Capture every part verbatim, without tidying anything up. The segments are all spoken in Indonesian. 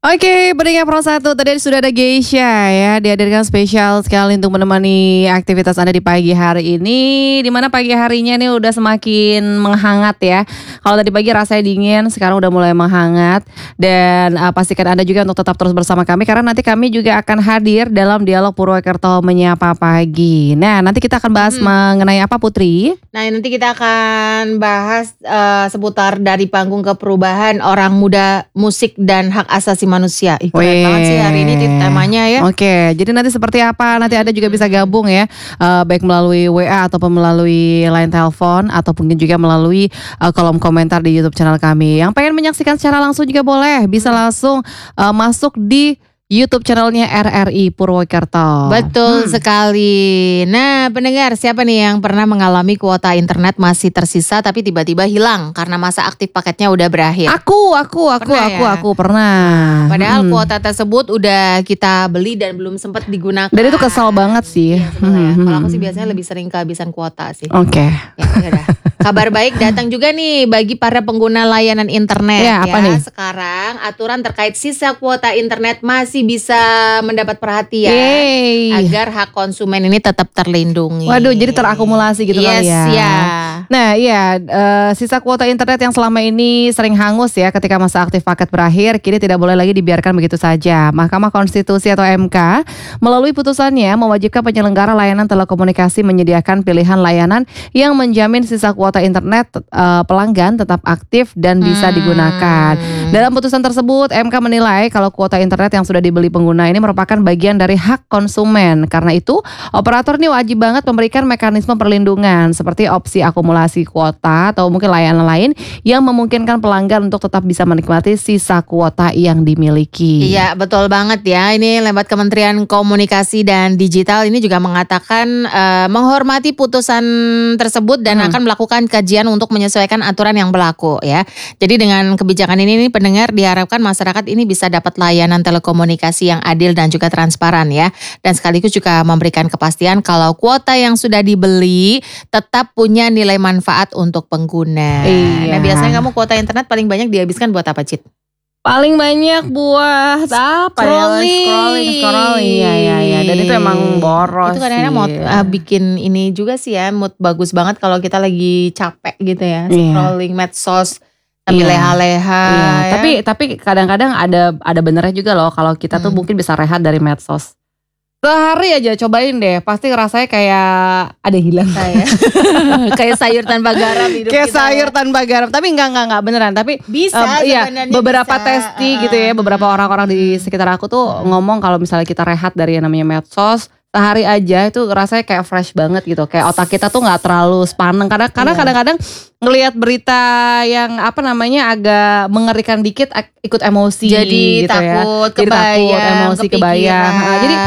Oke, pendengar Pro satu, tadi sudah ada Geisha ya, dihadirkan spesial sekali untuk menemani aktivitas Anda di pagi hari ini. Dimana pagi harinya nih udah semakin menghangat ya. Kalau tadi pagi rasanya dingin, sekarang udah mulai menghangat. Dan uh, pastikan Anda juga untuk tetap terus bersama kami, karena nanti kami juga akan hadir dalam dialog Purwokerto Menyapa Pagi. Nah, nanti kita akan bahas hmm. mengenai apa, Putri? Nah, nanti kita akan bahas uh, seputar dari panggung ke perubahan orang muda, musik dan hak asasi manusia. Ih, keren banget sih hari ini temanya ya. Oke, jadi nanti seperti apa? Nanti Anda juga bisa gabung ya, uh, baik melalui W A ataupun melalui line telepon, atau mungkin juga melalui uh, kolom komentar di YouTube channel kami. Yang pengen menyaksikan secara langsung juga boleh, bisa langsung uh, masuk di YouTube channelnya R R I Purwokerto. Betul hmm. sekali. Nah, pendengar, siapa nih yang pernah mengalami kuota internet masih tersisa tapi tiba-tiba hilang karena masa aktif paketnya udah berakhir? Aku, aku, aku, pernah aku, ya? aku pernah. Padahal hmm. kuota tersebut udah kita beli dan belum sempat digunakan. Dan itu kesal banget sih. Ya, hmm. ya. Kalau aku sih biasanya lebih sering kehabisan kuota sih. Oke. Okay. Ya, yaudah. Kabar baik datang juga nih bagi para pengguna layanan internet ya. Apa ya. nih? Sekarang aturan terkait sisa kuota internet masih bisa mendapat perhatian. Yeay. Agar hak konsumen ini tetap terlindungi. Waduh, jadi terakumulasi gitu yes, kali ya. ya. Nah iya, uh, sisa kuota internet yang selama ini sering hangus ya ketika masa aktif paket berakhir, kini tidak boleh lagi dibiarkan begitu saja. Mahkamah Konstitusi atau M K melalui putusannya mewajibkan penyelenggara layanan telekomunikasi menyediakan pilihan layanan yang menjamin sisa kuota internet uh, pelanggan tetap aktif dan bisa hmm. digunakan. Dalam putusan tersebut, M K menilai kalau kuota internet yang sudah dibeli pengguna ini merupakan bagian dari hak konsumen. Karena itu, operator ini wajib banget memberikan mekanisme perlindungan seperti opsi akumulasi kuota atau mungkin layanan lain yang memungkinkan pelanggan untuk tetap bisa menikmati sisa kuota yang dimiliki. Iya, betul banget ya. Ini lewat Kementerian Komunikasi dan Digital ini juga mengatakan uh, menghormati putusan tersebut dan hmm. akan melakukan kajian untuk menyesuaikan aturan yang berlaku ya. Jadi dengan kebijakan ini nih pendengar, diharapkan masyarakat ini bisa dapat layanan telekomunikasi yang adil dan juga transparan ya. Dan sekaligus juga memberikan kepastian kalau kuota yang sudah dibeli tetap punya nilai manfaat untuk pengguna. Iya. Nah, biasanya kamu kuota internet paling banyak dihabiskan buat apa, Cit? Paling banyak buat apa scrolling. ya? Scrolling, scrolling. Iya, iya, iya. Dan itu emang boros. Itu kadang-kadang sih. mau uh, bikin ini juga sih ya, mood bagus banget kalau kita lagi capek gitu ya. Scrolling iya. medsos sambil iya. leha-leha. Iya. Ya. Tapi tapi kadang-kadang ada ada benernya juga loh kalau kita tuh hmm. mungkin bisa rehat dari medsos. Sehari aja cobain deh, pasti rasanya kayak ada hilang. Kayak kayak sayur tanpa garam hidup kayak kita. sayur tanpa garam, tapi enggak enggak enggak beneran, tapi bisa um, iya, beberapa bisa. testi uh, gitu ya, beberapa orang-orang di sekitar aku tuh uh, ngomong kalau misalnya kita rehat dari yang namanya medsos sehari aja itu rasanya kayak fresh banget gitu, kayak otak kita tuh nggak terlalu sepaneng. Karena karena yeah. kadang-kadang ngelihat berita yang apa namanya agak mengerikan dikit ikut emosi, jadi gitu takut, ya. Jadi takut, emosi, kebayang. Nah, jadi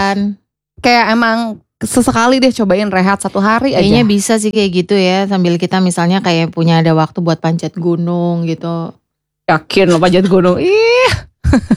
kayak emang sesekali deh cobain rehat satu hari aja. Kayaknya bisa sih kayak gitu ya, sambil kita misalnya kayak punya ada waktu buat panjat gunung gitu. Yakin lo panjat gunung? Ih.